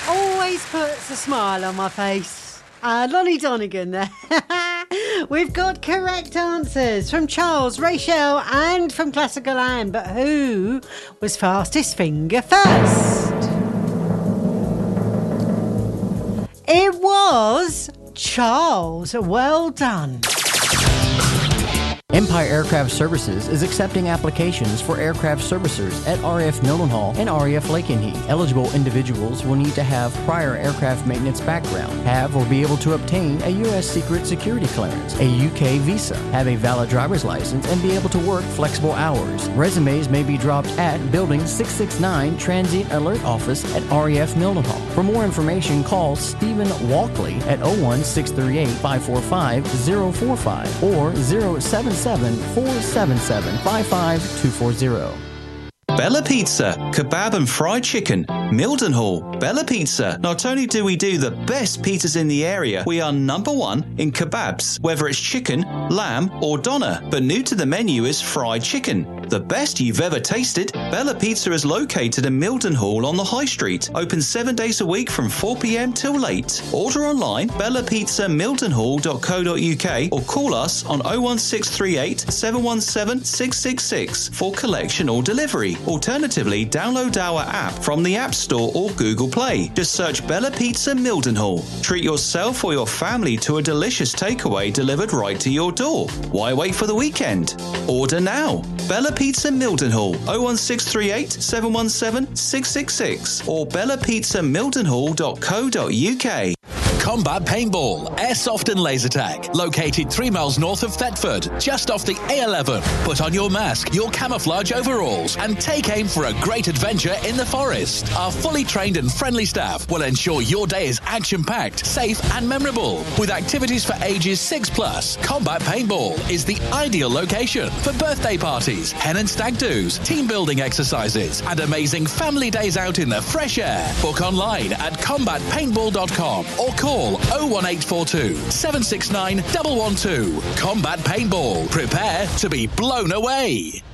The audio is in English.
always puts a smile on my face. Lonnie Donegan there. We've got correct answers from Charles, Rachel and from Classical Anne. But who was fastest finger first? It was Charles. Well done. Empire Aircraft Services is accepting applications for aircraft servicers at RAF Mildenhall and RAF Lakenheath. Eligible individuals will need to have prior aircraft maintenance background, have or be able to obtain a U.S. secret security clearance, a UK visa, have a valid driver's license, and be able to work flexible hours. Resumes may be dropped at Building 669 Transient Alert Office at RAF Mildenhall. For more information, call Stephen Walkley at 01638-545-045 or 077-477-55240. Bella Pizza, kebab and fried chicken, Mildenhall. Bella Pizza. Not only do we do the best pizzas in the area, we are number one in kebabs, whether it's chicken, lamb or doner. But new to the menu is fried chicken. The best you've ever tasted. Bella Pizza is located in Mildenhall on the High Street. Open 7 days a week from 4 p.m. till late. Order online, bellapizzamildenhall.co.uk or call us on 01638 717 666 for collection or delivery. Alternatively, download our app from the App Store or Google Play. Just search Bella Pizza Mildenhall. Treat yourself or your family to a delicious takeaway delivered right to your door. Why wait for the weekend? Order now. Bella Pizza Mildenhall, 01638 717 666 or bellapizzamildenhall.co.uk. Combat Paintball, Airsoft and Laser Tag, located 3 miles north of Thetford, just off the A11. Put on your mask, your camouflage overalls, and take aim for a great adventure in the forest. Our fully trained and friendly staff will ensure your day is action-packed, safe and memorable. With activities for ages 6+, Combat Paintball is the ideal location for birthday parties, hen and stag do's, team building exercises, and amazing family days out in the fresh air. Book online at combatpaintball.com or call 01842 769 112. Combat Paintball. Prepare to be blown away.